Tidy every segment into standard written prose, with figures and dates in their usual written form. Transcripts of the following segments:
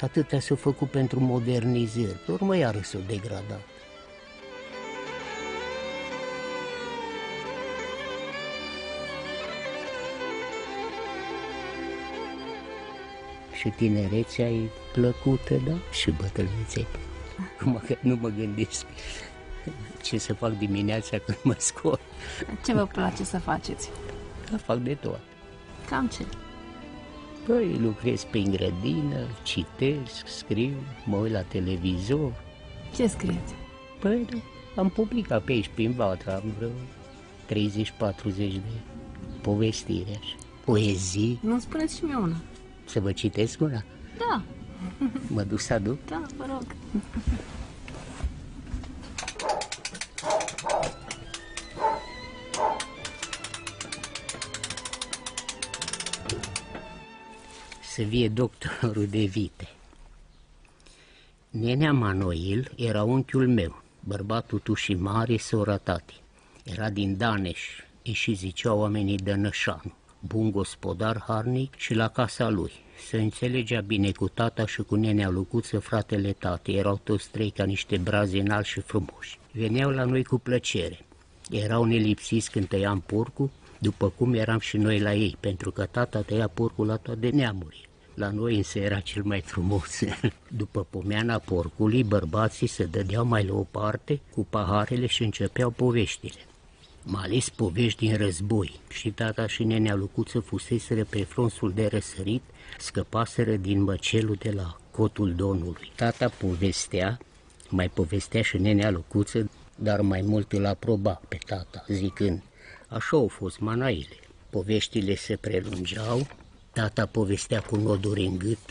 Și atâtea s-au făcut pentru modernizări. Pe urmă iară s-au degradat. Și tinerețea e plăcută, da? Și bătrânețea e plăcută. Acum că nu mă gândesc ce să fac dimineața când mă scol. Ce vă place să faceți? Da, fac de tot. Cam ce? Păi lucrez pe grădină, citesc, scriu, mă uit la televizor. Ce scrieți? Păi am publicat pe aici, prin Vatra, am vreo 30-40 de povestiri așa. Poezii. Nu spuneți și mie una. Să vă citesc una? Da. Mă duc să aduc? Da, vă rog. Să vie doctorul de vite. Nenea Manoil era unchiul meu, bărbatul tușii mare, sora tati. Era din Daneș, îi și ziceau oamenii de Nășanu, bun gospodar harnic și la casa lui. Se înțelegea bine cu tata și cu nenea Lucuță, fratele tati. Erau toți trei ca niște brazi înalți și frumoși. Veneau la noi cu plăcere. Erau nelipsiți când tăiam porcul, după cum eram și noi la ei, pentru că tata tăia porcul la toate neamurile. La noi însă era cel mai frumos. După pomeana porcului, bărbații se dădeau mai la o parte cu paharele și începeau poveștile. Mai ales povești din război. Și tata și nenea Lucuță fuseseră pe frontul de răsărit, scăpaseră din măcelul de la Cotul Donului. Tata povestea, mai povestea și nenea Lucuță, dar mai mult îl aproba pe tata, zicând: așa au fost manaile. Poveștile se prelungeau, tata povestea cu noduri în gât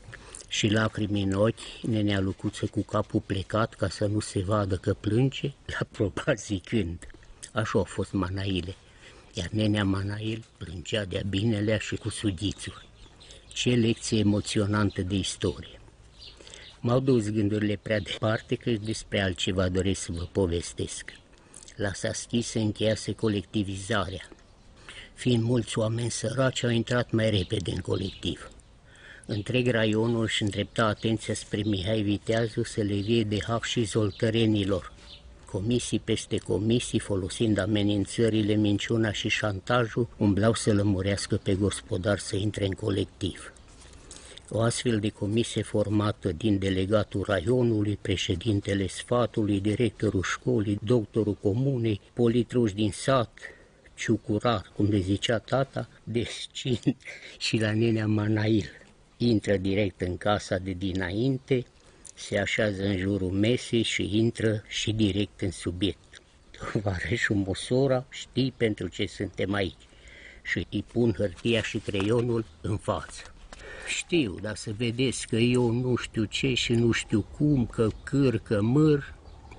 și lacrimi în ochi, nenea Lucuță cu capul plecat ca să nu se vadă că plânge, l-aproba zicând: așa au fost manaile, iar nenea Manail plângea de-a binelea și cu sughițul. Ce lecție emoționantă de istorie! M-au dus gândurile prea departe, că despre altceva doresc să vă povestesc. La Saschi se încheiase colectivizarea. Fiind mulți oameni săraci, au intrat mai repede în colectiv. Întreg raionul își îndrepta atenția spre Mihai Viteazu să le vie de haf și zoltărenilor. Comisii peste comisii, folosind amenințările, minciuna și șantajul, umblau să lămurească pe gospodar să intre în colectiv. O astfel de comisie formată din delegatul raionului, președintele sfatului, directorul școlii, doctorul comunei, politruși din sat, ciucurar, cum le zicea tata, descin și la nenea Manail. Intră direct în casa de dinainte, se așează în jurul mesei și intră și direct în subiect. Tovarășul Mosora, știi pentru ce suntem aici? Și îi pun hârtia și creionul în față. Știu, dar să vedeți că eu nu știu ce și nu știu cum, că câr, că măr.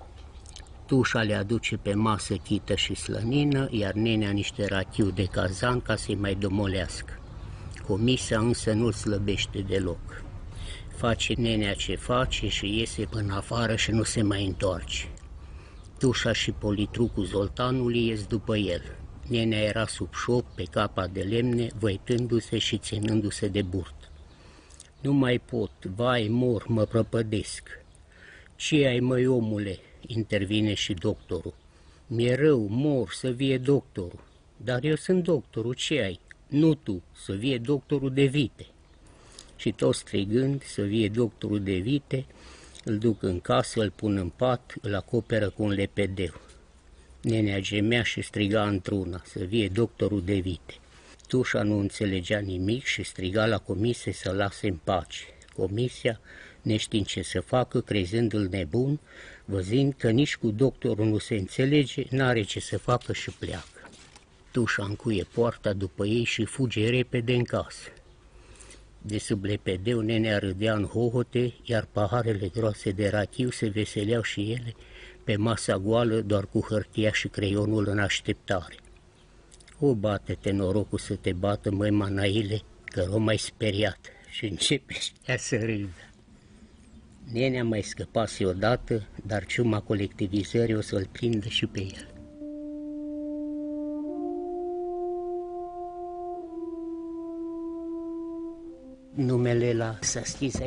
Tușa le aduce pe masă chită și slănină, iar nenea niște rachiu de cazan ca să-i mai domolească. Comisia însă nu-l slăbește deloc. Face nenea ce face și iese până afară și nu se mai întoarce. Tușa și politrucul Zoltanului ies după el. Nenea era sub șop pe capa de lemne, văitându-se și ținându-se de burt. Nu mai pot, vai, mor, mă prăpădesc. Ce ai, măi, omule? Intervine și doctorul. Mi-e rău, mor, să vie doctorul. Dar eu sunt doctorul, ce ai? Nu tu, să vie doctorul de vite. Și tot strigând să vie doctorul de vite, îl duc în casă, îl pun în pat, îl acoperă cu un lepedeu. Nenea gemea și striga într-una, să vie doctorul de vite. Tușa nu înțelegea nimic și striga la comisie să lase în pace. Comisia, neștiind ce să facă, crezându-l nebun, văzând că nici cu doctorul nu se înțelege, n-are ce să facă și pleacă. Tușa încuie poarta după ei și fuge repede în casă. De sub lepedeu nenea râdea în hohote, iar paharele groase de rachiu se veseleau și ele pe masa goală, doar cu hârtia și creionul în așteptare. O, bate-te norocul să te bată, măi, Manaile, că l-o mai speriat, și începe ea să râdă. Nenea mai scăpase odată, dar ciuma colectivizării o să-l prindă și pe el. Numele la Saschi